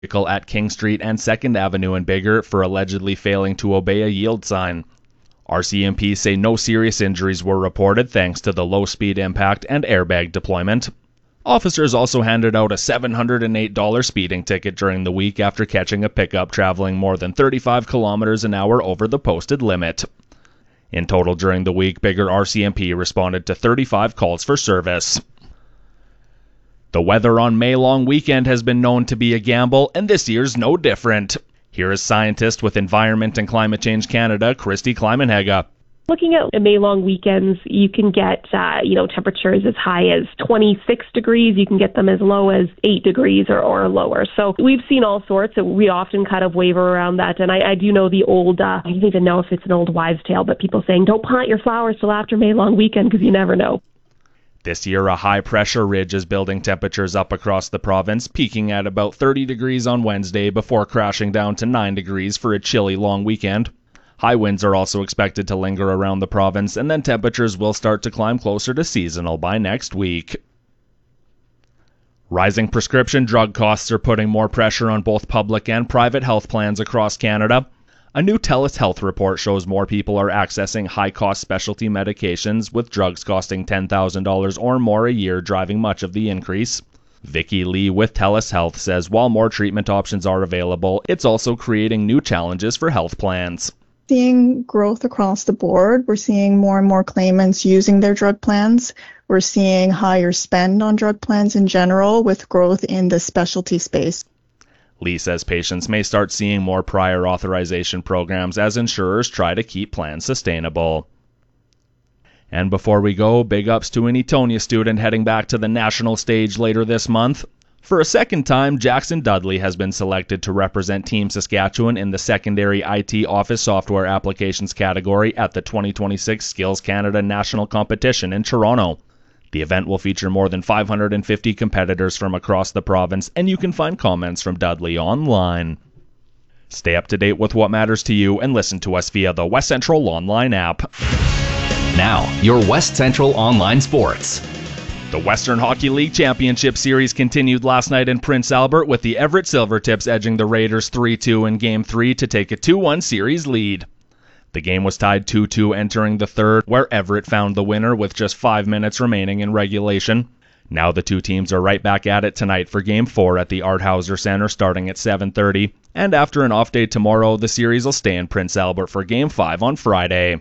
vehicle at King Street and 2nd Avenue in Biggar for allegedly failing to obey a yield sign. RCMP say no serious injuries were reported thanks to the low-speed impact and airbag deployment. Officers also handed out a $708 speeding ticket during the week after catching a pickup traveling more than 35 kilometers an hour over the posted limit. In total during the week, Biggar RCMP responded to 35 calls for service. The weather on May long weekend has been known to be a gamble, and this year's no different. Here is scientist with Environment and Climate Change Canada, Kristi Kleimenhege. Looking at May long weekends, you can get temperatures as high as 26 degrees. You can get them as low as 8 degrees or lower. So we've seen all sorts. We often kind of waver around that. And I do know the old, I don't even know if it's an old wives' tale, but people saying don't plant your flowers till after May long weekend because you never know. This year, a high-pressure ridge is building temperatures up across the province, peaking at about 30 degrees on Wednesday before crashing down to 9 degrees for a chilly long weekend. High winds are also expected to linger around the province, and then temperatures will start to climb closer to seasonal by next week. Rising prescription drug costs are putting more pressure on both public and private health plans across Canada. A new TELUS Health report shows more people are accessing high-cost specialty medications, with drugs costing $10,000 or more a year driving much of the increase. Vicky Lee with TELUS Health says while more treatment options are available, it's also creating new challenges for health plans. Seeing growth across the board. We're seeing more and more claimants using their drug plans. We're seeing higher spend on drug plans in general with growth in the specialty space. Lee says patients may start seeing more prior authorization programs as insurers try to keep plans sustainable. And before we go, big ups to an Etonia student heading back to the national stage later this month. For a second time, Jackson Dudley has been selected to represent Team Saskatchewan in the secondary IT office software applications category at the 2026 Skills Canada National Competition in Toronto. The event will feature more than 550 competitors from across the province, and you can find comments from Dudley online. Stay up to date with what matters to you and listen to us via the West Central Online app. Now, your West Central Online Sports. The Western Hockey League Championship Series continued last night in Prince Albert with the Everett Silvertips edging the Raiders 3-2 in Game 3 to take a 2-1 series lead. The game was tied 2-2 entering the third, where Everett found the winner with just 5 minutes remaining in regulation. Now the two teams are right back at it tonight for Game 4 at the Art Hauser Center starting at 7:30, and after an off day tomorrow, the series will stay in Prince Albert for Game 5 on Friday.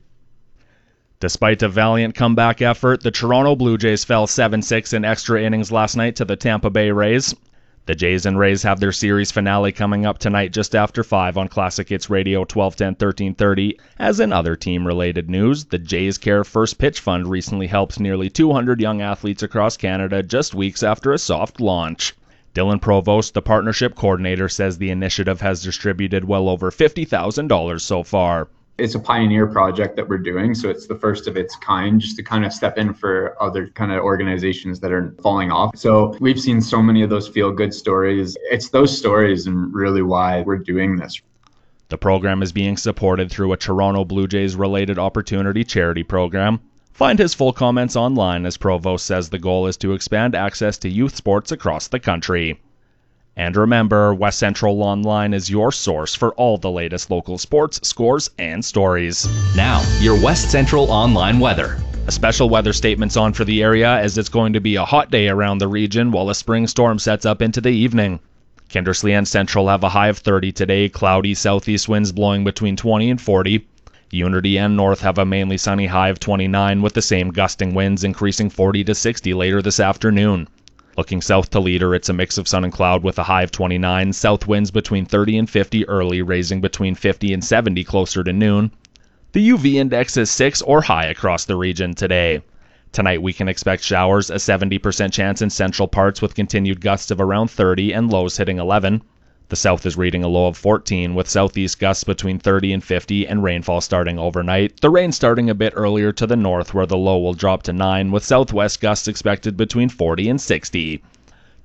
Despite a valiant comeback effort, the Toronto Blue Jays fell 7-6 in extra innings last night to the Tampa Bay Rays. The Jays and Rays have their series finale coming up tonight just after 5 on Classic Hits Radio 1210 1330. As in other team-related news, the Jays Care First Pitch Fund recently helped nearly 200 young athletes across Canada just weeks after a soft launch. Dylan Provost, the partnership coordinator, says the initiative has distributed well over $50,000 so far. It's a pioneer project that we're doing, so it's the first of its kind, just to kind of step in for other kind of organizations that are falling off. So we've seen so many of those feel-good stories. It's those stories and really why we're doing this. The program is being supported through a Toronto Blue Jays related opportunity charity program. Find his full comments online, as Provost says the goal is to expand access to youth sports across the country. And remember, West Central Online is your source for all the latest local sports, scores, and stories. Now, your West Central Online weather. A special weather statement's on for the area as it's going to be a hot day around the region while a spring storm sets up into the evening. Kindersley and Central have a high of 30 today, cloudy southeast winds blowing between 20 and 40. Unity and North have a mainly sunny high of 29 with the same gusting winds increasing 40 to 60 later this afternoon. Looking south to Leader, it's a mix of sun and cloud with a high of 29, south winds between 30 and 50 early, raising between 50 and 70 closer to noon. The UV index is 6 or high across the region today. Tonight we can expect showers, a 70% chance in central parts with continued gusts of around 30 and lows hitting 11. The south is reading a low of 14 with southeast gusts between 30 and 50 and rainfall starting overnight. The rain starting a bit earlier to the north where the low will drop to 9 with southwest gusts expected between 40 and 60.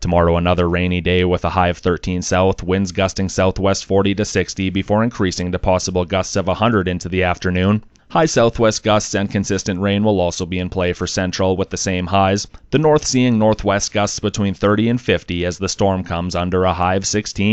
Tomorrow, another rainy day with a high of 13 south, winds gusting southwest 40 to 60 before increasing to possible gusts of 100 into the afternoon. High southwest gusts and consistent rain will also be in play for Central with the same highs. The north seeing northwest gusts between 30 and 50 as the storm comes under a high of 16.